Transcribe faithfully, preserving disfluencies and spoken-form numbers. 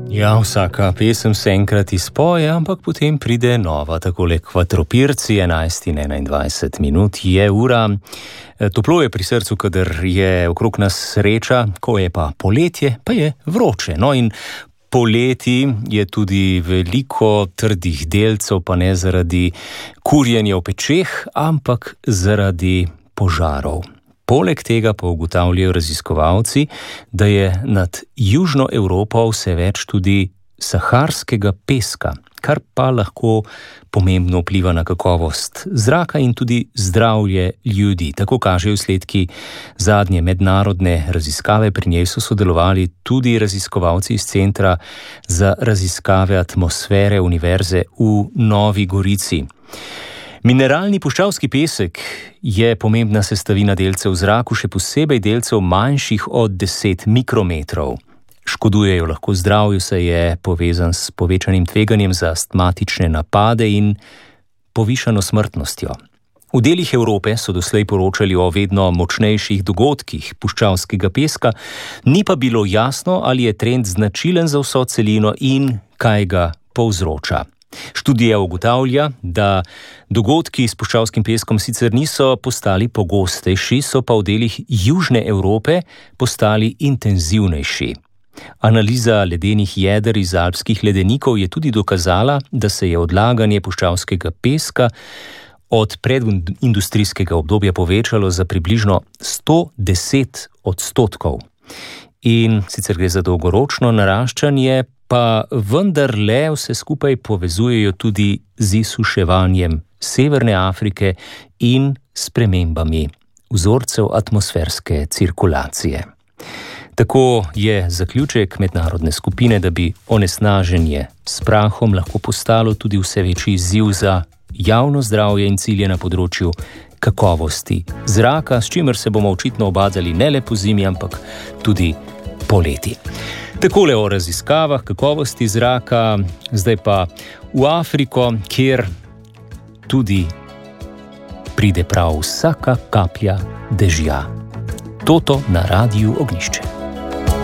Ja, vsaka pesem se enkrat izpoje, ampak potem pride nova, takole Kvatropirci, enajst in enaindvajset minut je ura. Toplo je pri srcu, kadar je okrog nas sreča, ko je pa poletje, pa je vroče. No in poleti je tudi veliko trdih delcev, pa ne zaradi kurjenja v pečeh, ampak zaradi požarov. Poleg tega pa ugotavljajo raziskovalci, da je nad Južno Evropo vse več tudi saharskega peska, kar pa lahko pomembno vpliva na kakovost zraka in tudi zdravje ljudi. Tako kažejo izsledki zadnje mednarodne raziskave. Pri njej so sodelovali tudi raziskovalci iz Centra za raziskave atmosfere Univerze v Novi Gorici. Mineralni puščavski pesek je pomembna sestavina delcev v zraku, še posebej delcev manjših od deset mikrometrov. Škodujejo lahko zdravju, saj je povezan s povečanim tveganjem za astmatične napade in povišano smrtnostjo. V delih Evrope so doslej poročali o vedno močnejših dogodkih puščavskega peska, ni pa bilo jasno, ali je trend značilen za vso celino in kaj ga povzroča. Študija ugotavlja, da dogodki s puščavskim peskom sicer niso postali pogostejši, so pa v delih Južne Evrope postali intenzivnejši. Analiza ledenih jeder iz alpskih ledenikov je tudi dokazala, da se je odlaganje puščavskega peska od predindustrijskega obdobja povečalo za približno sto deset odstotkov. In sicer gre za dolgoročno naraščanje, pa vendarle vse skupaj povezujejo tudi z izsuševanjem Severne Afrike in spremembami vzorcev atmosferske cirkulacije. Tako je zaključek mednarodne skupine, da bi onesnaženje s prahom lahko postalo tudi vse večji izziv za javno zdravje in cilje na področju kakovosti zraka, s čimer se bomo očitno ubadali ne le po zimi, ampak tudi poleti. Takole o raziskavah kakovosti zraka, zdaj pa v Afriko, kjer tudi pride prav vsaka kaplja dežja. Toto na Radiu Ognjišče.